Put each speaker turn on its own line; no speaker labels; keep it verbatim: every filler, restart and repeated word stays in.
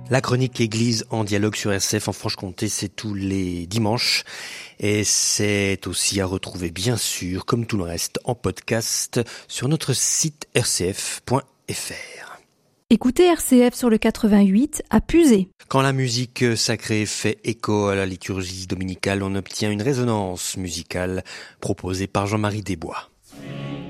La chronique Église en dialogue sur R C F en Franche-Comté, c'est tous les dimanches. Et c'est aussi à retrouver, bien sûr, comme tout le reste, en podcast sur notre site r c f point f r.
Écoutez R C F sur le quatre-vingt-huit à Pusey.
Quand la musique sacrée fait écho à la liturgie dominicale, on obtient une résonance musicale proposée par Jean-Marie Desbois.